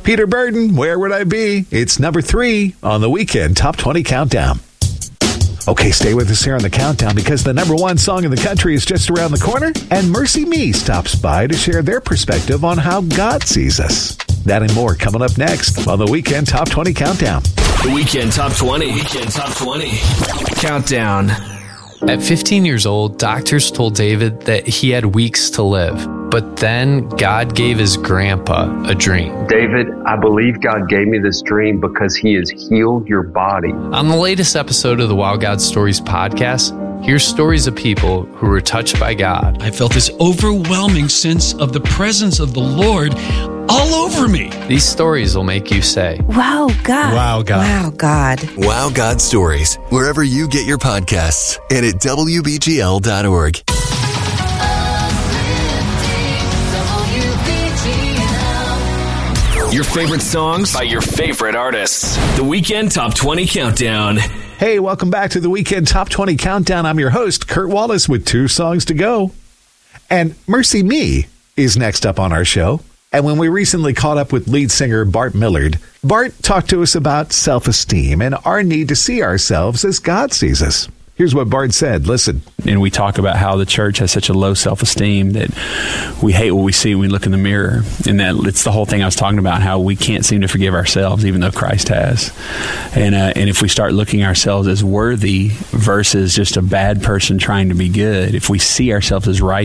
Peter Burden, Where Would I Be? It's number 3 on the Weekend Top 20 Countdown. Okay, stay with us here on the countdown because the number 1 song in the country is just around the corner, and Mercy Me stops by to share their perspective on how God sees us. That and more coming up next on the Weekend Top 20 Countdown. The Weekend Top 20. Weekend Top 20 Countdown. At 15 years old, doctors told David that he had weeks to live. But then God gave his grandpa a dream. David, I believe God gave me this dream because he has healed your body. On the latest episode of the Wow God Stories podcast, here's stories of people who were touched by God. I felt this overwhelming sense of the presence of the Lord all over me. These stories will make you say, Wow, God. Wow, God. Wow, God. Wow God Stories, wherever you get your podcasts and at WBGL.org. Your favorite songs by your favorite artists. The Weekend Top 20 Countdown. Hey, welcome back to the Weekend Top 20 Countdown. I'm your host, Kurt Wallace, with 2 songs to go. And Mercy Me is next up on our show. And when we recently caught up with lead singer Bart Millard, Bart talked to us about self-esteem and our need to see ourselves as God sees us. Here's what Bart said. Listen. And we talk about how the church has such a low self-esteem that we hate what we see when we look in the mirror. And that it's the whole thing I was talking about, how we can't seem to forgive ourselves, even though Christ has. And if we start looking ourselves as worthy versus just a bad person trying to be good, if we see ourselves as righteous,